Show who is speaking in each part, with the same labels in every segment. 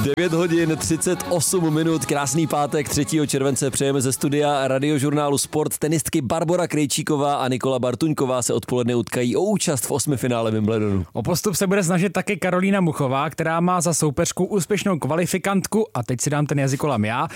Speaker 1: 9 hodin 38 minut, krásný pátek 3. července přejeme ze studia Radiožurnálu Sport. Tenistky Barbora Krejčíková a Nikola Bartuňková se odpoledne utkají o účast v 8. finále Wimbledonu.
Speaker 2: O postup se bude snažit taky Karolína Muchová, která má za soupeřku úspěšnou kvalifikantku, a teď si dám ten jazykolam já,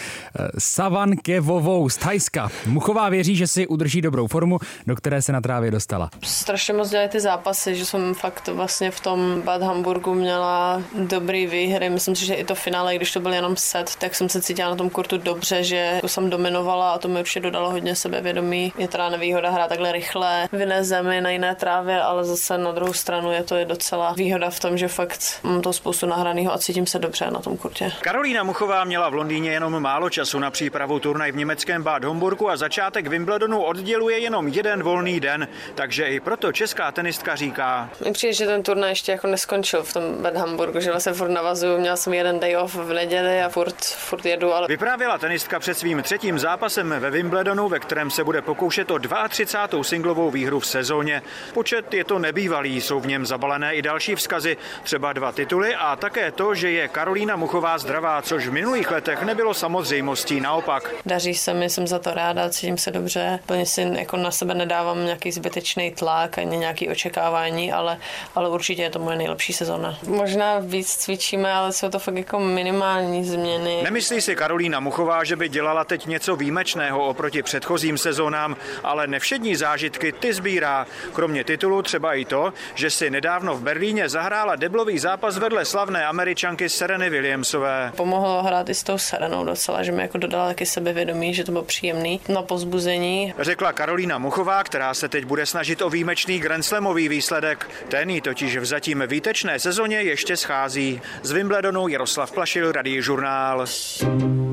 Speaker 2: Savankevovou z Thajska. Muchová věří, že si udrží dobrou formu, do které se na trávě dostala.
Speaker 3: Strašně moc dělají ty zápasy, že jsem fakt vlastně v tom Bad Hamburgu měla dobrý výhry. Myslím si, že i to finále, když to byl jenom set, tak jsem se cítila na tom kurtu dobře, že jsem dominovala a to mi určitě dodalo hodně sebevědomí. Je teda nevýhoda hrát takhle rychle v jiné zemi, na jiné trávě, ale zase na druhou stranu je to docela výhoda v tom, že fakt mám to spoustu nahraného a cítím se dobře na tom kurtě.
Speaker 4: Karolína Muchová měla v Londýně jenom málo času na přípravu turnaj v německém Bad Homburgu a začátek Wimbledonu odděluje jenom jeden volný den, takže i proto česká tenistka říká:
Speaker 3: Mně přijde, že ten turnaj ještě jako neskončil v tom Bad Hamburgu, že vlastně furt navazuju, měla jsem jeden day off v neděli a furt jedu, ale...
Speaker 4: Vyprávěla tenistka před svým třetím zápasem ve Wimbledonu, ve kterém se bude pokoušet o 32. singlovou výhru v sezóně. Počet je to nebývalý, jsou v něm zabalené i další vzkazy, třeba 2 tituly a také to, že je Karolína Muchová zdravá, což v minulých letech nebylo samozřejmostí, naopak.
Speaker 3: Daří se mi, jsem za to ráda, cítím se dobře, plně si jako na sebe nedávám nějaký zbytečný tlak ani nějaký očekávání, ale určitě je to moje nejlepší sezóna. Možná víc cvičíme, ale jsou to fakt jako minimální změny.
Speaker 4: Nemyslí si Karolína Muchová, že by dělala teď něco výjimečného oproti předchozím sezónám, ale nevšední zážitky ty sbírá. Kromě titulu třeba i to, že si nedávno v Berlíně zahrála deblový zápas vedle slavné Američanky Sereny Williamsové.
Speaker 3: Pomohlo hrát i s tou Serenou docela, že mi jako dodala taky sebevědomí, že to bylo příjemný na povzbuzení.
Speaker 4: Řekla Karolína Muchová, která se teď bude snažit o výjimečný grandslamový výsledek. Ten jí totiž v zatím výtečné sezóně ještě schází. Z Wimbledonu Jaroslav Plašil, Radiožurnál.